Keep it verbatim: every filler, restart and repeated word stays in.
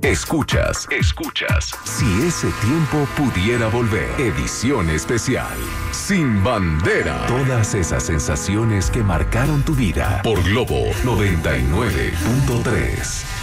Escuchas, escuchas. Si ese tiempo pudiera volver. Edición especial. Sin bandera. Todas esas sensaciones que marcaron tu vida. Por Globo noventa y nueve punto tres.